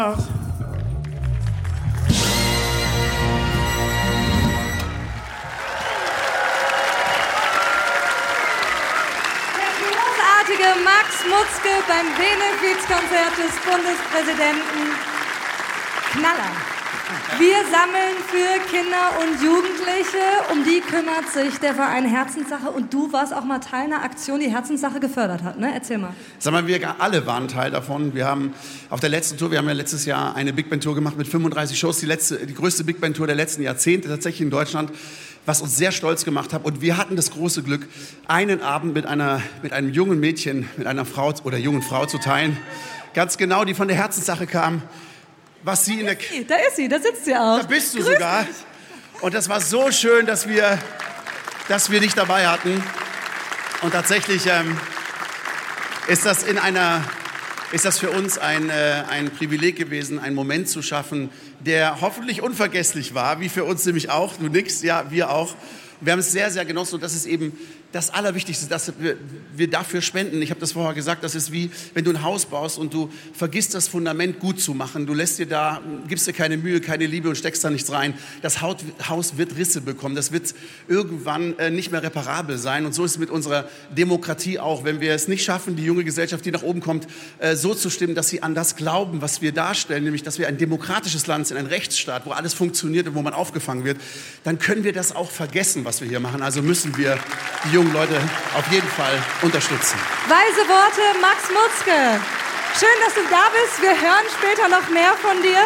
Großartige Max Mutzke beim Benefizkonzert des Bundespräsidenten. Knaller. Wir sammeln für Kinder und Jugendliche. Um die kümmert sich der Verein Herzenssache. Und du warst auch mal Teil einer Aktion, die Herzenssache gefördert hat, ne? Erzähl mal. Sag mal, wir alle waren Teil davon. Wir haben auf der letzten Tour, wir haben ja letztes Jahr eine Big Band Tour gemacht mit 35 Shows. Die größte Big Band Tour der letzten Jahrzehnte tatsächlich in Deutschland, was uns sehr stolz gemacht hat. Und wir hatten das große Glück, einen Abend mit einem jungen Mädchen, mit einer Frau oder jungen Frau zu teilen. Ganz genau, die von der Herzenssache kam. Was sie in der Da ist sie, da sitzt sie auch. Da bist du sogar. Und das war so schön, dass wir dich dabei hatten. Und tatsächlich ist das für uns ein Privileg gewesen, einen Moment zu schaffen, der hoffentlich unvergesslich war, wie für uns nämlich auch. Du nix, ja, wir auch. Wir haben es sehr, sehr genossen und das ist eben das Allerwichtigste, dass wir dafür spenden. Ich habe das vorher gesagt, das ist wie, wenn du ein Haus baust und du vergisst das Fundament gut zu machen. Du gibst dir keine Mühe, keine Liebe und steckst da nichts rein. Das Haus wird Risse bekommen, das wird irgendwann nicht mehr reparabel sein. Und so ist es mit unserer Demokratie auch. Wenn wir es nicht schaffen, die junge Gesellschaft, die nach oben kommt, so zu stimmen, dass sie an das glauben, was wir darstellen, nämlich, dass wir ein demokratisches Land sind, ein Rechtsstaat, wo alles funktioniert und wo man aufgefangen wird, dann können wir das auch vergessen, was wir hier machen. Also müssen wir die jungen Leute auf jeden Fall unterstützen. Weise Worte, Max Mutzke. Schön, dass du da bist. Wir hören später noch mehr von dir.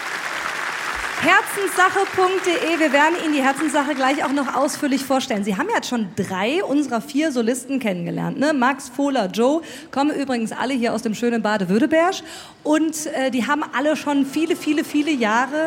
Herzenssache.de. Wir werden Ihnen die Herzenssache gleich auch noch ausführlich vorstellen. Sie haben jetzt schon 3 unserer 4 Solisten kennengelernt, ne? Max, Fohler, Joe, kommen übrigens alle hier aus dem schönen Baden-Württemberg. Und die haben alle schon viele, viele, viele Jahre...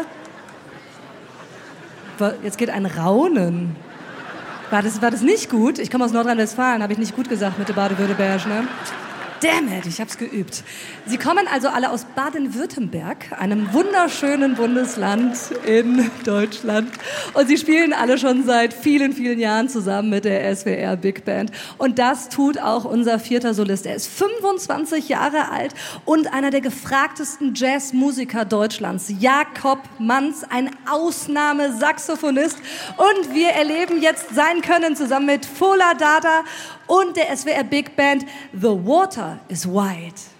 Jetzt geht ein Raunen. War das nicht gut? Ich komme aus Nordrhein-Westfalen, habe ich nicht gut gesagt mit der Baden-Württemberg, ne? Damn it, ich hab's geübt. Sie kommen also alle aus Baden-Württemberg, einem wunderschönen Bundesland in Deutschland. Und sie spielen alle schon seit vielen, vielen Jahren zusammen mit der SWR Big Band. Und das tut auch unser 4. Solist. Er ist 25 Jahre alt und einer der gefragtesten Jazzmusiker Deutschlands. Jakob Manz, ein Ausnahmesaxophonist. Und wir erleben jetzt sein Können zusammen mit Fohler Dada und der SWR Big Band. The Water is Wide.